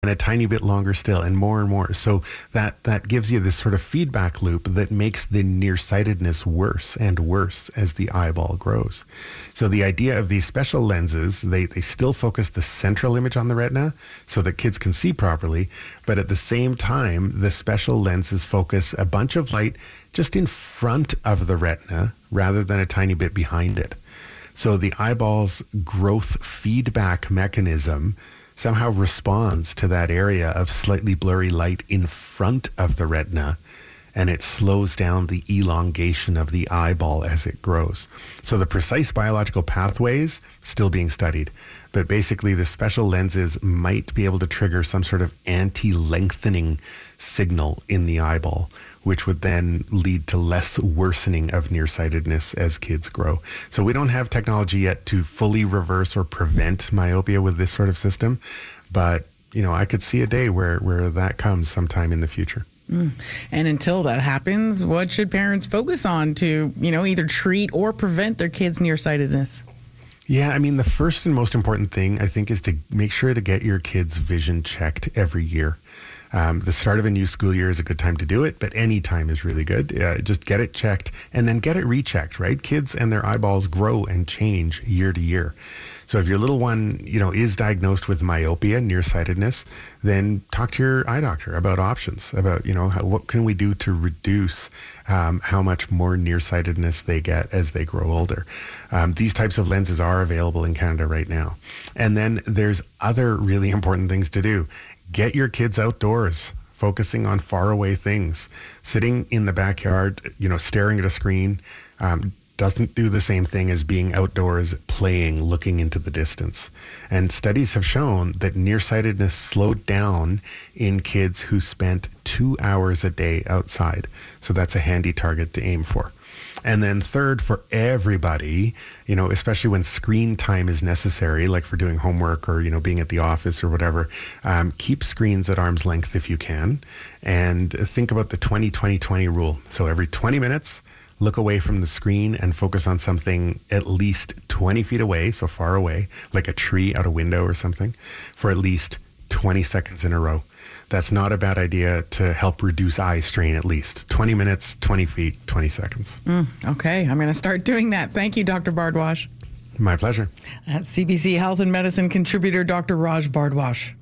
and a tiny bit longer still, and more. So that gives you this sort of feedback loop that makes the nearsightedness worse and worse as the eyeball grows. So the idea of these special lenses, they still focus the central image on the retina so that kids can see properly, but at the same time, the special lenses focus a bunch of light just in front of the retina rather than a tiny bit behind it. So the eyeball's growth feedback mechanism somehow responds to that area of slightly blurry light in front of the retina, and it slows down the elongation of the eyeball as it grows. So the precise biological pathways still being studied, but basically the special lenses might be able to trigger some sort of anti-lengthening signal in the eyeball, which would then lead to less worsening of nearsightedness as kids grow. So we don't have technology yet to fully reverse or prevent myopia with this sort of system, but I could see a day where that comes sometime in the future. And until that happens, what should parents focus on to, either treat or prevent their kids' nearsightedness? Yeah, the first and most important thing, I think, is to make sure to get your kids' vision checked every year. The start of a new school year is a good time to do it, but any time is really good. Just get it checked and then get it rechecked, right? Kids and their eyeballs grow and change year to year. So if your little one, is diagnosed with myopia, nearsightedness, then talk to your eye doctor about options, about, what can we do to reduce how much more nearsightedness they get as they grow older. These types of lenses are available in Canada right now. And then there's other really important things to do. Get your kids outdoors, focusing on faraway things. Sitting in the backyard, staring at a screen, doesn't do the same thing as being outdoors playing, looking into the distance. And studies have shown that nearsightedness slowed down in kids who spent 2 hours a day outside. So that's a handy target to aim for. And then third, for everybody, especially when screen time is necessary, like for doing homework or, being at the office or whatever, keep screens at arm's length if you can. And think about the 20-20-20 rule. So every 20 minutes, look away from the screen and focus on something at least 20 feet away, so far away, like a tree out a window or something, for at least 20 seconds in a row. That's not a bad idea to help reduce eye strain, at least. 20 minutes, 20 feet, 20 seconds. Okay, I'm going to start doing that. Thank you, Dr. Bardwash. My pleasure. That's CBC Health and Medicine contributor, Dr. Raj Bardwash.